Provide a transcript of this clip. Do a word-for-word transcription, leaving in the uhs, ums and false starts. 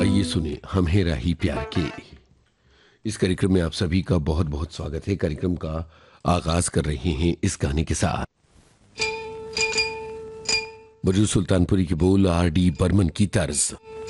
आइए सुने हम हैं राही प्यार के। इस कार्यक्रम में आप सभी का बहुत बहुत स्वागत है। कार्यक्रम का आगाज कर रहे हैं इस गाने के साथ। मजरू सुल्तानपुरी की बोल, आर डी बर्मन की तर्ज।